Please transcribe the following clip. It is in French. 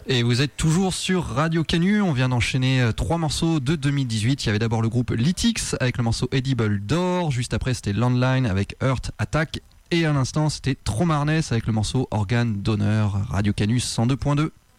Et vous êtes toujours sur Radio Canu, on vient d'enchaîner 3 morceaux de 2018. Il y avait d'abord le groupe Lytix avec le morceau Edible d'Or, juste après c'était Landline avec Earth Attack, et à l'instant c'était Tromarnès avec le morceau Organe d'honneur. Radio Canus 102.2.